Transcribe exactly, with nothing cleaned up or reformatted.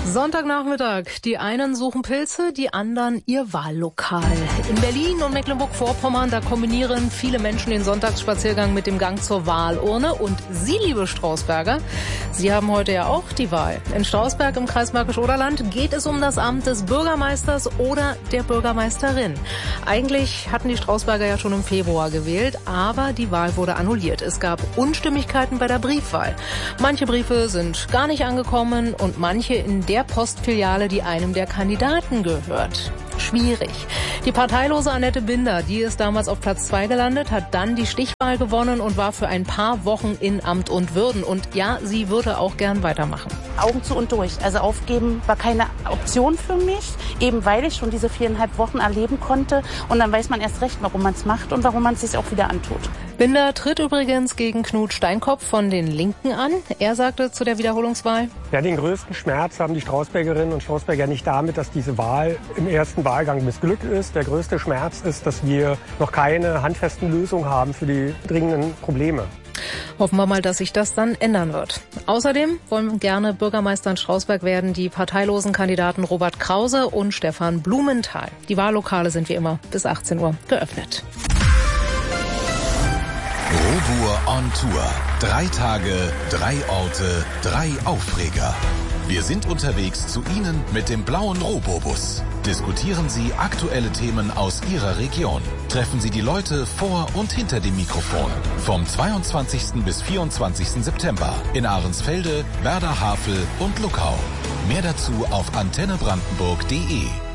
Sonntagnachmittag. Die einen suchen Pilze, die anderen ihr Wahllokal. In Berlin und Mecklenburg-Vorpommern, da kombinieren viele Menschen den Sonntagsspaziergang mit dem Gang zur Wahlurne. Und Sie, liebe Strausberger, Sie haben heute ja auch die Wahl. In Strausberg im Kreis Märkisch-Oderland geht es um das Amt des Bürgermeisters oder der Bürgermeisterin. Eigentlich hatten die Strausberger ja schon im Februar gewählt, aber die Wahl wurde annulliert. Es gab Unstimmigkeiten bei der Briefwahl. Manche Briefe sind gar nicht angekommen und manche in der Postfiliale, die einem der Kandidaten gehört. Schwierig. Die parteilose Annette Binder, die ist damals auf Platz zwei gelandet, hat dann die Stichwahl gewonnen und war für ein paar Wochen in Amt und Würden. Und ja, sie würde auch gern weitermachen. Augen zu und durch. Also aufgeben war keine Option für mich, eben weil ich schon diese viereinhalb Wochen erleben konnte. Und dann weiß man erst recht, warum man es macht und warum man es sich auch wieder antut. Binder tritt übrigens gegen Knut Steinkopf von den Linken an. Er sagte zu der Wiederholungswahl: Ja, den größten Schmerz haben die Strausbergerinnen und Strausberger nicht damit, dass diese Wahl im ersten Wahlgang missglückt ist. Der größte Schmerz ist, dass wir noch keine handfesten Lösungen haben für die dringenden Probleme. Hoffen wir mal, dass sich das dann ändern wird. Außerdem wollen gerne Bürgermeister in Strausberg werden die parteilosen Kandidaten Robert Krause und Stefan Blumenthal. Die Wahllokale sind wie immer bis achtzehn Uhr geöffnet. Robur on Tour. Drei Tage, drei Orte, drei Aufreger. Wir sind unterwegs zu Ihnen mit dem blauen Robobus. Diskutieren Sie aktuelle Themen aus Ihrer Region. Treffen Sie die Leute vor und hinter dem Mikrofon. Vom zweiundzwanzigsten bis vierundzwanzigsten September in Ahrensfelde, Werder Havel und Luckau. Mehr dazu auf antenne brandenburg punkt de.